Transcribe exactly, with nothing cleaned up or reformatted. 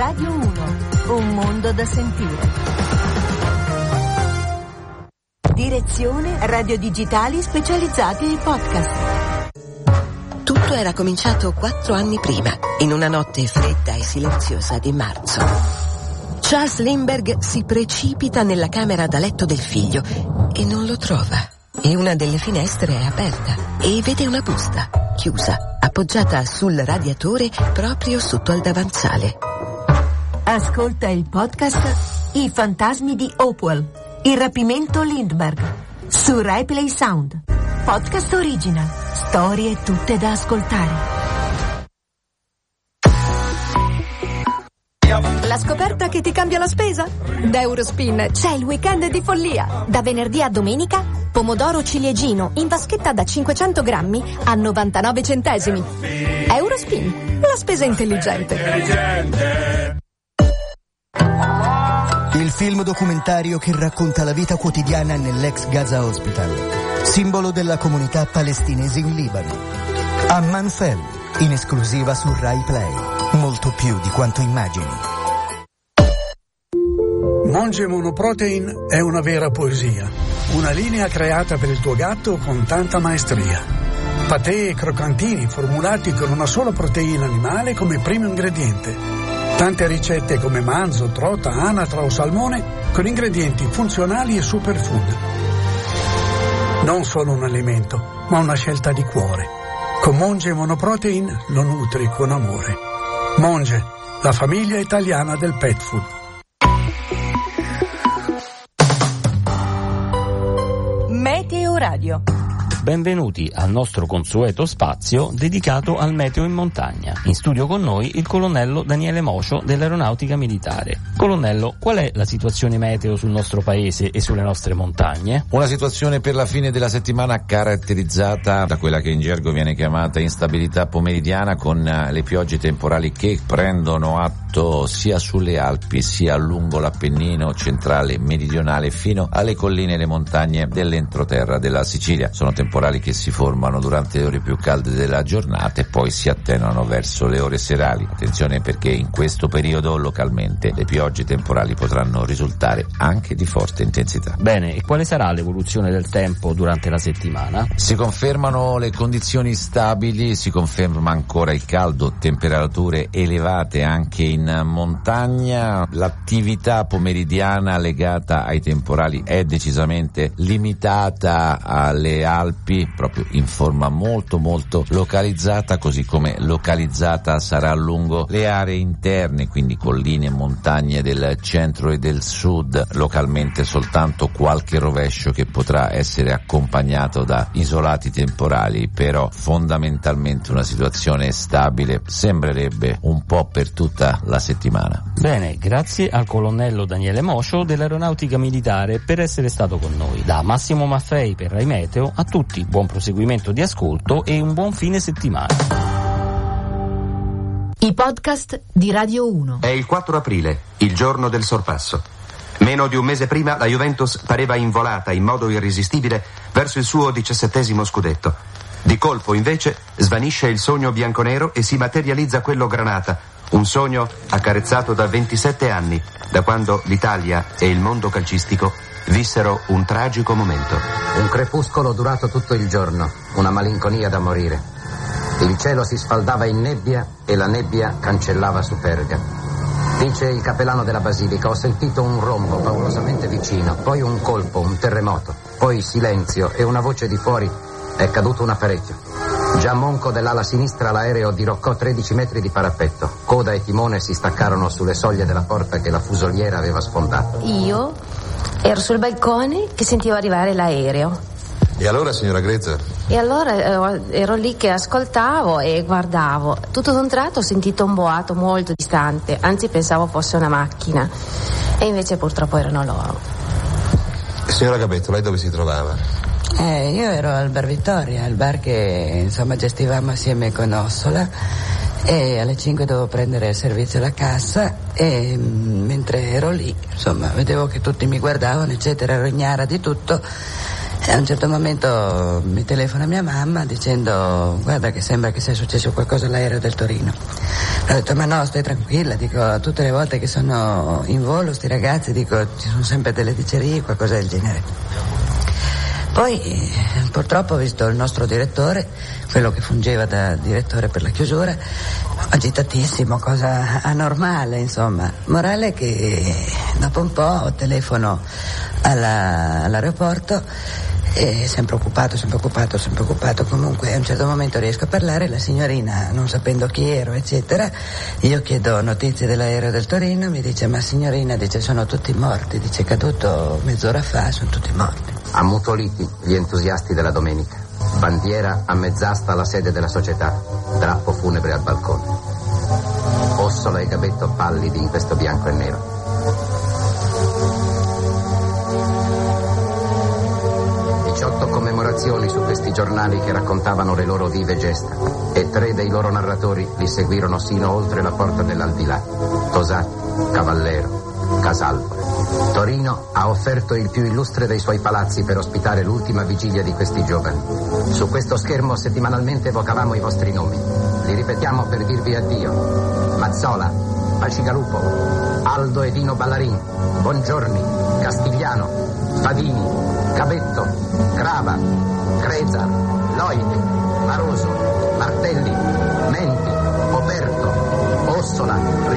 Radio uno, un mondo da sentire. Direzione Radio Digitali specializzati in podcast. Tutto era cominciato quattro anni prima, in una notte fredda e silenziosa di marzo. Charles Lindbergh si precipita nella camera da letto del figlio e non lo trova. E una delle finestre è aperta e vede una busta, chiusa, appoggiata sul radiatore proprio sotto al davanzale. Ascolta il podcast I fantasmi di Hopewell, il rapimento Lindbergh, su Rai Play Sound. Podcast original, storie tutte da ascoltare. La scoperta che ti cambia la spesa? Da Eurospin c'è il weekend di follia. Da venerdì a domenica, pomodoro ciliegino in vaschetta da cinquecento grammi a novantanove centesimi. Eurospin, la spesa intelligente. Il film documentario che racconta la vita quotidiana nell'ex Gaza Hospital, simbolo della comunità palestinese in Libano. Amman Fel, in esclusiva su Rai Play. Molto più di quanto immagini. Monge Monoprotein è una vera poesia, una linea creata per il tuo gatto con tanta maestria. Patè e croccantini formulati con una sola proteina animale come primo ingrediente. Tante ricette come manzo, trota, anatra o salmone con ingredienti funzionali e superfood. Non solo un alimento, ma una scelta di cuore. Con Monge Monoprotein lo nutri con amore. Monge, la famiglia italiana del pet food. Meteo Radio. Benvenuti al nostro consueto spazio dedicato al meteo in montagna. In studio con noi il colonnello Daniele Mocio dell'Aeronautica Militare. Colonnello, qual è la situazione meteo sul nostro paese e sulle nostre montagne? Una situazione per la fine della settimana caratterizzata da quella che in gergo viene chiamata instabilità pomeridiana, con le piogge temporali che prendono atto sia sulle Alpi sia lungo l'Appennino centrale e meridionale fino alle colline e le montagne dell'entroterra della Sicilia. Sono temporali che si formano durante le ore più calde della giornata e poi si attenuano verso le ore serali. Attenzione, perché in questo periodo localmente le piogge temporali potranno risultare anche di forte intensità. Bene, e quale sarà l'evoluzione del tempo durante la settimana? Si confermano le condizioni stabili, si conferma ancora il caldo, temperature elevate anche in montagna. L'attività pomeridiana legata ai temporali è decisamente limitata alle Alpi, proprio in forma molto molto localizzata, così come localizzata sarà lungo le aree interne, quindi colline e montagne del centro e del sud. Localmente soltanto qualche rovescio che potrà essere accompagnato da isolati temporali, però fondamentalmente una situazione stabile sembrerebbe un po' per tutta la settimana. Bene, grazie al colonnello Daniele Mocio dell'Aeronautica Militare per essere stato con noi. Da Massimo Maffei per Rai Meteo, a tutti buon proseguimento di ascolto e un buon fine settimana. I podcast di Radio uno. È il quattro aprile, il giorno del sorpasso. Meno di un mese prima la Juventus pareva involata in modo irresistibile verso il suo diciassettesimo scudetto. Di colpo invece svanisce il sogno bianconero e si materializza quello granata, un sogno accarezzato da ventisette anni, da quando l'Italia e il mondo calcistico vissero un tragico momento. Un crepuscolo durato tutto il giorno, una malinconia da morire. Il cielo si sfaldava in nebbia e la nebbia cancellava Superga. Dice il cappellano della Basilica: ho sentito un rombo paurosamente vicino, poi un colpo, un terremoto, poi silenzio e una voce di fuori: è caduto un apparecchio. Già monco dell'ala sinistra l'aereo diroccò tredici metri di parapetto. Coda e timone si staccarono sulle soglie della porta che la fusoliera aveva sfondato. Io ero sul balcone che sentivo arrivare l'aereo. E allora, signora Grezza? E allora eh, ero lì che ascoltavo e guardavo. Tutto d'un tratto ho sentito un boato molto distante, anzi pensavo fosse una macchina, e invece purtroppo erano loro. Signora Gabetto, lei dove si trovava? Eh, io ero al Bar Vittoria, il bar che insomma gestivamo assieme con Ossola, e alle cinque dovevo prendere il servizio alla cassa e mh, mentre ero lì insomma vedevo che tutti mi guardavano eccetera, ero ignara di tutto E a un certo momento mi telefona mia mamma dicendo: guarda che sembra che sia successo qualcosa all'aereo del Torino. Ho detto: ma no, stai tranquilla, dico, tutte le volte che sono in volo sti ragazzi, dico, ci sono sempre delle dicerie, qualcosa del genere. Poi purtroppo ho visto il nostro direttore, quello che fungeva da direttore per la chiusura, agitatissimo, cosa anormale, insomma. Morale che dopo un po' telefono alla, all'aeroporto e sempre occupato, sempre occupato, sempre occupato. Comunque a un certo momento riesco a parlare, la signorina, non sapendo chi ero, eccetera, io chiedo notizie dell'aereo del Torino, mi dice: ma signorina, dice, sono tutti morti, dice, è caduto mezz'ora fa, sono tutti morti. Ammutoliti gli entusiasti della domenica. Bandiera a mezz'asta alla sede della società, drappo funebre al balcone. Ossola e Gabetto pallidi in questo bianco e nero. diciotto commemorazioni su questi giornali che raccontavano le loro vive gesta, e tre dei loro narratori li seguirono sino oltre la porta dell'aldilà: Tosatti, Cavallero, Casalvo. Torino ha offerto il più illustre dei suoi palazzi per ospitare l'ultima vigilia di questi giovani. Su questo schermo settimanalmente evocavamo i vostri nomi. Li ripetiamo per dirvi addio: Mazzola, Bacigalupo, Aldo e Dino Ballarin, Bongiorni, Castigliano, Fadini, Gabetto, Crava, Crezar, Loide, Maroso, Martelli, Menti, Operto, Ossola,